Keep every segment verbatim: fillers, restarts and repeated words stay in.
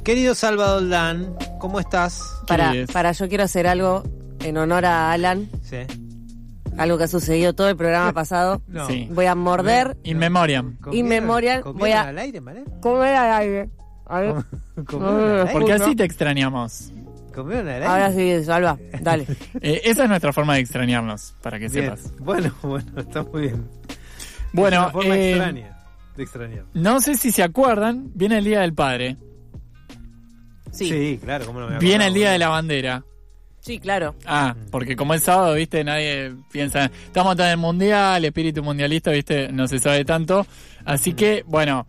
Querido Salvador Dan, ¿cómo estás? Para, para, yo quiero hacer algo en honor a Alan. Sí. Algo que ha sucedido todo el programa pasado. No. Sí. Voy a morder. In memoriam. In memoriam. Voy a al aire, ¿vale? comer al aire. A ver. ¿Comieron al aire? Porque así te extrañamos. ¿Comieron al aire? Ahora sí, Salva, dale. Eh, esa es nuestra forma de extrañarnos, para que Bien. sepas. Bueno, bueno, está muy bien. Bueno, es una forma eh, extraña de extrañar. No sé si se acuerdan, viene el Día del Padre. Sí, Sí, claro, ¿cómo no me Viene acordaba, el Día boludo? de la Bandera. sí, claro. Ah, porque como es sábado, viste, nadie piensa, estamos en el mundial, espíritu mundialista, viste, no se sabe tanto. Así que, bueno,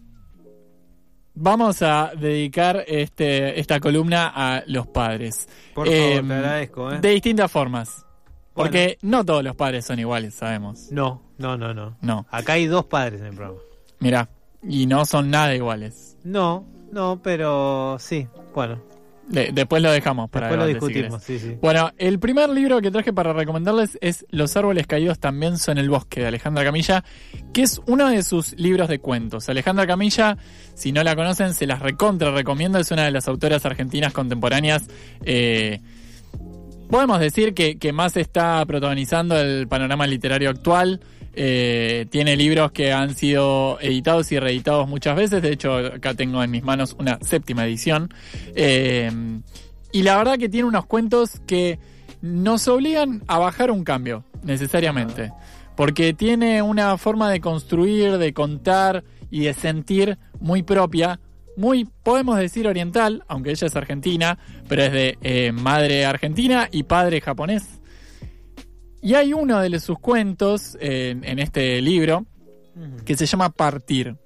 vamos a dedicar este esta columna a los padres. Por Eh, favor, te agradezco, ¿eh? De distintas formas. Bueno. Porque no todos los padres son iguales, sabemos. No, no, no, no. No. Acá hay dos padres en el programa. Mirá, y no son nada iguales. No, no, pero sí, bueno. De- después lo dejamos para Después lo debate, si discutimos, querés. sí, sí. Bueno, el primer libro que traje para recomendarles es Los árboles caídos también son el bosque, de Alejandra Camilla, que es uno de sus libros de cuentos. Alejandra Camilla, si no la conocen, se las recontra recomiendo. Es una de las autoras argentinas contemporáneas. Eh, podemos decir que, que más está protagonizando el panorama literario actual. Eh, tiene libros que han sido editados y reeditados muchas veces. De hecho, acá tengo en mis manos una séptima edición. Eh, y la verdad que tiene unos cuentos que nos obligan a bajar un cambio, necesariamente. Porque tiene una forma de construir, de contar y de sentir muy propia. Muy, podemos decir, oriental, aunque ella es argentina, pero es de eh, madre argentina y padre japonés. Y hay uno de sus cuentos eh, en este libro que se llama Partir,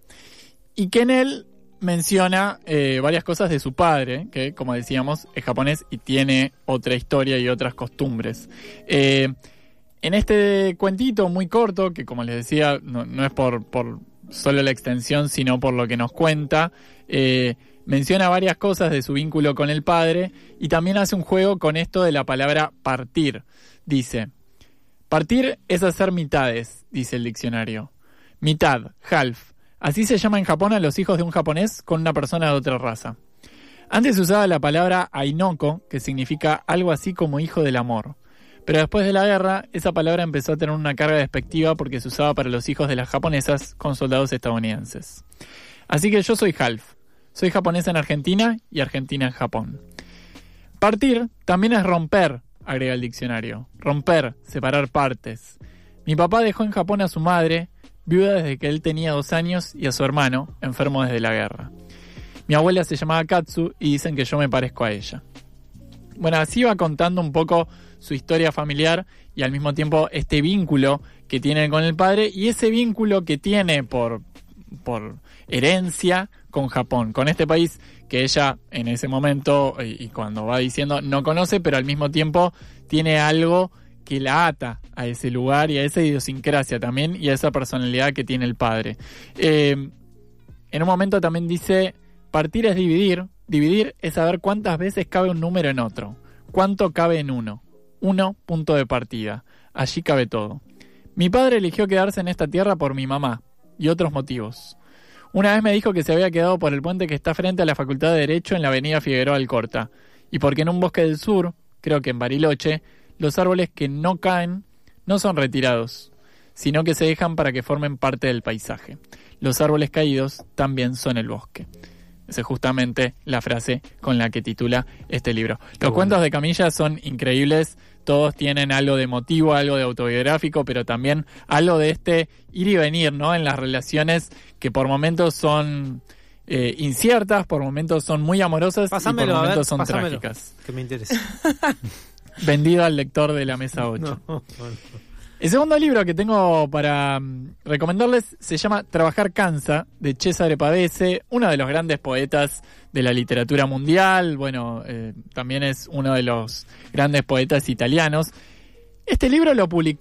y que en él menciona eh, varias cosas de su padre, que como decíamos es japonés y tiene otra historia y otras costumbres. Eh, en este cuentito muy corto, que como les decía no, no es por, por solo la extensión, sino por lo que nos cuenta, eh, menciona varias cosas de su vínculo con el padre y también hace un juego con esto de la palabra partir. Dice: partir es hacer mitades, dice el diccionario. Mitad, half. Así se llama en Japón a los hijos de un japonés con una persona de otra raza. Antes se usaba la palabra ainoko, que significa algo así como hijo del amor. Pero después de la guerra, esa palabra empezó a tener una carga despectiva porque se usaba para los hijos de las japonesas con soldados estadounidenses. Así que yo soy half. Soy japonesa en Argentina y argentina en Japón. Partir también es romper, agrega el diccionario. Romper, separar partes. Mi papá dejó en Japón a su madre, viuda desde que él tenía dos años, y a su hermano, enfermo desde la guerra. Mi abuela se llamaba Katsu y dicen que yo me parezco a ella. Bueno, así va contando un poco su historia familiar y al mismo tiempo este vínculo que tiene con el padre y ese vínculo que tiene por, por herencia con Japón, con este país que ella en ese momento y, y cuando va diciendo no conoce, pero al mismo tiempo tiene algo que la ata a ese lugar y a esa idiosincrasia también y a esa personalidad que tiene el padre. Eh, en un momento también dice: partir es dividir, dividir es saber cuántas veces cabe un número en otro, cuánto cabe en uno, uno punto de partida, allí cabe todo. Mi padre eligió quedarse en esta tierra por mi mamá y otros motivos. Una vez me dijo que se había quedado por el puente que está frente a la Facultad de Derecho en la avenida Figueroa Alcorta, y porque en un bosque del sur, creo que en Bariloche, los árboles que no caen no son retirados, sino que se dejan para que formen parte del paisaje. Los árboles caídos también son el bosque. Esa es justamente la frase con la que titula este libro. Los bueno. cuentos de Camilla son increíbles, todos tienen algo de emotivo, algo de autobiográfico, pero también algo de este ir y venir, ¿no? En las relaciones que por momentos son eh, inciertas, por momentos son muy amorosas Pásamelo, y por a ver, momentos son pásamelo, trágicas. que me interesa. Vendido al lector de la mesa ocho. No, no, no. El segundo libro que tengo para um, recomendarles se llama Trabajar cansa, de Cesare Pavese, uno de los grandes poetas de la literatura mundial. Bueno, eh, también es uno de los grandes poetas italianos. Este libro lo publicó